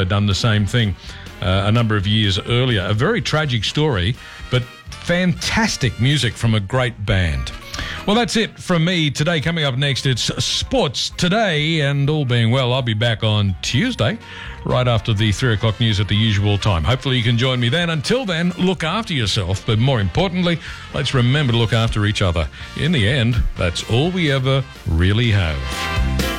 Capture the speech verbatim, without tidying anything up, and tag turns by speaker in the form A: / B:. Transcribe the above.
A: also done the same thing uh, a number of years earlier. A very tragic story, but fantastic music from a great band. Well, that's it from me today. Coming up next, it's Sports Today, and all being well, I'll be back on Tuesday, right after the three o'clock news at the usual time. Hopefully you can join me then. Until then, look after yourself, but more importantly, let's remember to look after each other. In the end, that's all we ever really have.